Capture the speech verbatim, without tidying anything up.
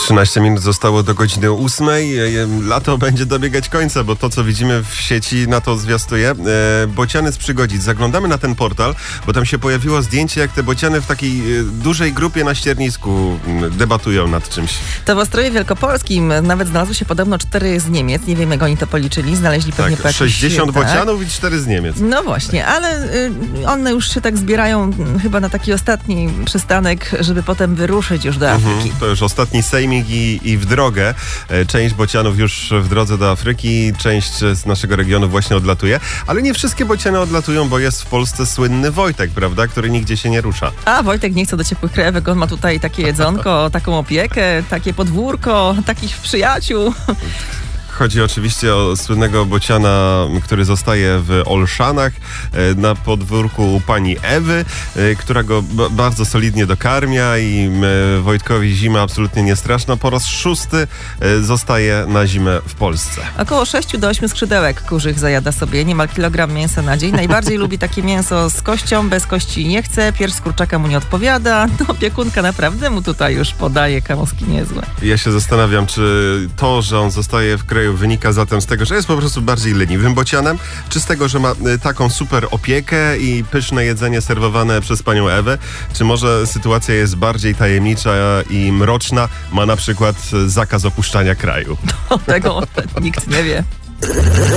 trzynaście minut zostało do godziny ósmej. Lato będzie dobiegać końca, bo to, co widzimy w sieci, na to zwiastuje. E, bociany z Przygodzic. Zaglądamy na ten portal, bo tam się pojawiło zdjęcie, jak te bociany w takiej e, dużej grupie na ściernisku m, debatują nad czymś. To w Ostrowie Wielkopolskim nawet znalazło się podobno cztery z Niemiec. Nie wiem, jak oni to policzyli. Znaleźli pewnie Tak, po jakichś sześćdziesiąt świętach. bocianów i cztery z Niemiec. No właśnie, ale y, one już się tak zbierają y, chyba na taki ostatni przystanek, żeby potem wyruszyć już do Afryki. Mhm, to już ostatni sejmik i, i w drogę. E, Część bocianów już w drodze do Afryki, część z naszego regionu właśnie odlatuje, ale nie wszystkie bociany odlatują, bo jest w Polsce słynny Wojtek, prawda, który nigdzie się nie rusza. A Wojtek nie chce do ciepłych krajówek, on ma tutaj takie jedzonko, taką opiekę, takie podwórko, takich przyjaciół. Chodzi oczywiście o słynnego bociana, który zostaje w Olszanach e, na podwórku pani Ewy, e, która go b- bardzo solidnie dokarmia i e, Wojtkowi zima absolutnie nie straszna. Po raz szósty e, zostaje na zimę w Polsce. Około sześć do ośmiu skrzydełek kurzych zajada sobie, niemal kilogram mięsa na dzień. Najbardziej lubi takie mięso z kością, bez kości nie chce, pierś z kurczaka mu nie odpowiada. No, opiekunka naprawdę mu tutaj już podaje kamoski niezłe. Ja się zastanawiam, czy to, że on zostaje w kraju, wynika zatem z tego, że jest po prostu bardziej leniwym bocianem, czy z tego, że ma y, taką super opiekę i pyszne jedzenie serwowane przez panią Ewę, czy może sytuacja jest bardziej tajemnicza i mroczna, ma na przykład zakaz opuszczania kraju. Tego nikt nie wie.